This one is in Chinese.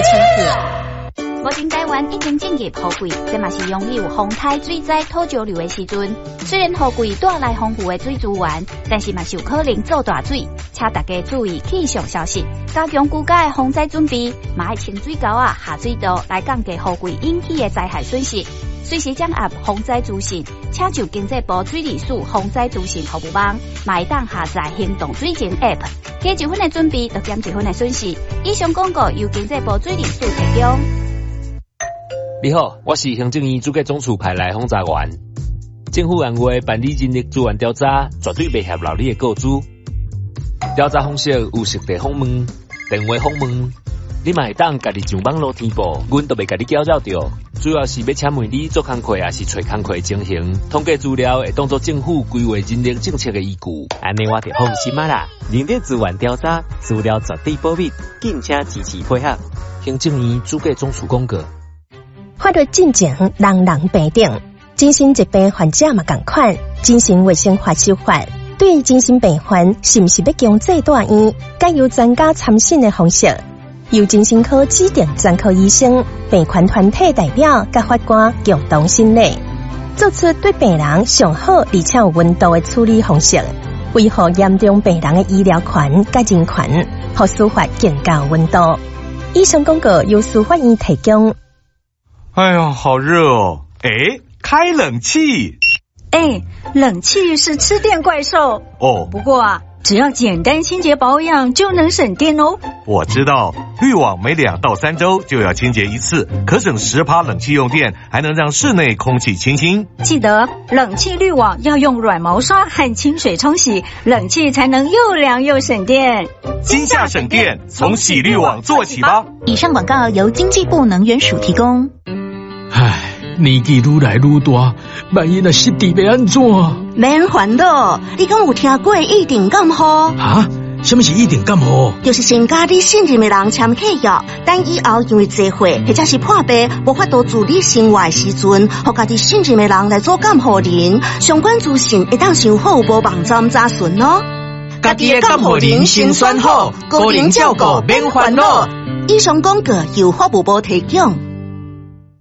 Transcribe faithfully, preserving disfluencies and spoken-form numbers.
清气。 目前台湾已经进入雨季，这嘛是拥有风台、水灾、土石流的时阵。虽然雨季带来丰富的水资源，但是嘛是有可能造大水，请大家注意气象消息，加强居家的防灾准备，嘛要清水沟啊、下水道来降低雨季引起的灾害损失。随时掌握防灾资讯，请就经济部水利署防灾资讯服务网，嘛会当下载行动水情 App， 加一分的准备，就减一分的损失。以上广告由经济部水利署提供。 你好，我是行政院主计总处派来访查员。政府按月办理人力资源调查，绝对袂合劳你的告知。调查方式有实地访问、电话访问，你嘛会当家己上网络填报，阮都袂家己搅扰着。主要是要请问你做工课，还是找工课情形，统计资料会当作政府规划人力政策的依据。 安尼我就放心啊啦！人力资源调查资料绝对保密，敬请支持配合。 行政院主计总处公告。 法律进前，人人平等。精神疾病患者嘛同款，精神卫生法修法对精神病患是不是要强制住院，该由专家参审的方式，由精神科指定专科医生、病患团体代表甲法官共同审理，做出对病人上好而且有温度的处理方式，维护严重病人的医疗权甲人权，和司法更加有温度。以上广告由司法院提供。 哎呀，好热哦！哎，开冷气。 哎，冷气是吃电怪兽哦。 不过啊，只要简单清洁保养就能省电哦。 我知道，滤网每两到三周就要清洁一次，可省十趴冷气用电，还能让室内空气清新。 记得冷气滤网要用软毛刷和清水冲洗，冷气才能又凉又省电。 今夏省电，从洗滤网做起吧。 以上广告由经济部能源署提供。 唉，年纪愈来愈大，万一若失智要安怎？ 免烦恼，你敢有听过一定感冒？ 啊？什么是一定感冒？ 就是先甲你信任的人签契约，等以后因为聚会或者是破病无法度自理生活的时阵，互家己信任的人来做监护人，相关资讯会当上好无网站查询哦。 家己的监护人先选好，个人照顾免烦恼。 以上广告由法务部提供。